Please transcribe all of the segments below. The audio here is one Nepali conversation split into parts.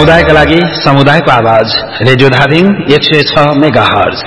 समुदायका लागि समुदायको आवाज रेडियो धादिङ 106 मेगाहर्ज।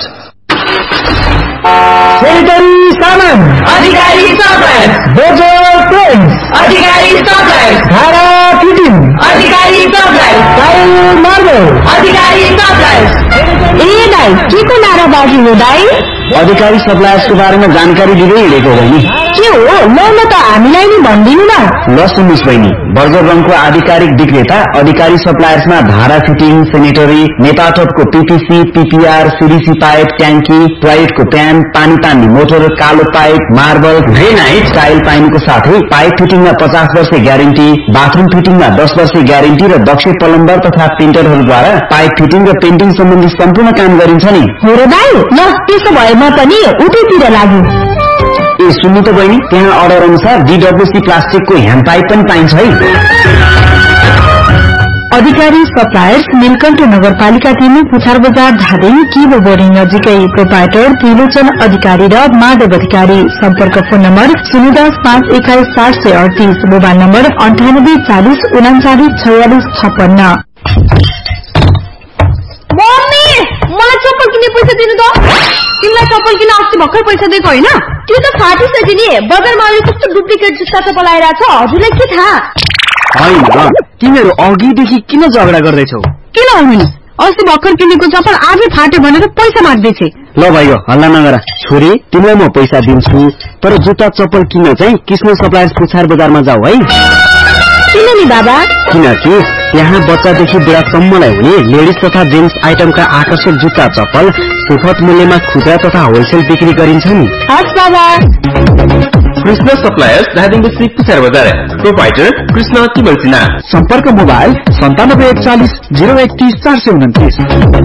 सेनेटरी सामान अधिकारी सप्लायर, बोजो पेन्ट्स अधिकारी सप्लायर, भाडा फिटिङ अधिकारी सप्लायर, टाइल मार्बल अधिकारी सप्लायर। ए दाइ के को नाराबाजी हो दाइ? अधिकारी सप्लायर्सको बारेमा जानकारी दिँदै हिँडेको हो बहिनी। के हो ल त हामीलाई नि भनिदिनु न। ल सुन्नुहोस् बहिनी, बर्गर रङको आधिकारिक विक्रेता अधिकारी सप्लायर्समा भाडा fitting, sanitary, नेपाटपको PPC, PPR, CDC pipe, ट्याङ्की, टोयलेटको प्यान, पानी तान्ने मोटर, कालो पाइप, मार्बल, ग्रेनाइट, टाइल पाइनुको साथै पाइप फिटिङमा 50 वर्ष ग्यारेन्टी, बाथरूम फिटिङमा 10 वर्ष ग्यारेन्टी र दक्ष प्लम्बर तथा पेन्टरहरूद्वारा पाइप फिटिङ र पेन्टिङ सम्बन्धी सम्पूर्ण काम गरिन्छ नि। हो र दाइ, ल त्यसो भए म पनि उतैतिर लाग्यो। ए सुन्नु त बहिनी, त्यहाँ अर्डर अनुसार डीडब्ल्यूसी प्लास्टिकको ह्यान्ड पाइप पनि पाइन्छ है। अधिकारी सप्लायर्स नीलकण्ठ नगरपालिका 3 पुछार बजार धादिङ किबो बोर्डिङ नजिकै। प्रोपाइटर त्रिलोचन अधिकारी र माधव अधिकारी। सम्पर्क phone number 010-521-738, mobile number 9840394656। Mummy, मलाई चप्पल किन्ने पैसा दिनु त। तिमीलाई चप्पल किन्न अस्ति भर्खर पैसा दिएको होइन? त्यो त फाटिसक्यो नि। बजारमा अहिले कस्तो डुप्लिकेट जुत्ता चप्पल आइरहेछ, हजुरलाई के थाहा? होइन, तिमीहरू अघिदेखि किन झगडा गर्दैछौ? किन हुनु नि, अस्ति भर्खर किनेको चप्पल आजै फाट्यो भनेर पैसा माग्दैछ। ल भाइयो, हल्ला नगर। छोरी, तिमीलाई म पैसा दिन्छु, तर जुत्ता चप्पल किन्न चाहिँ कृष्ण सप्लायर्स पुछार बजारमा जाऊ है। किन नि बाबा? किनकि यहाँ बच्चादेखि बुढासम्मलाई हुने लेडिज तथा जेन्ट्स आइटमका आकर्षक जुत्ता चप्पल सुपथ मूल्यमा खुद्रा तथा होलसेल बिक्री गरिन्छ नि। हस् बाबा। कृष्ण सप्लायर्स धादिङ बस्ती पुछार बजार। प्रोपाइटर कृष्ण तिमल सिन्हा। सम्पर्क मोबाइल 9741 031 429।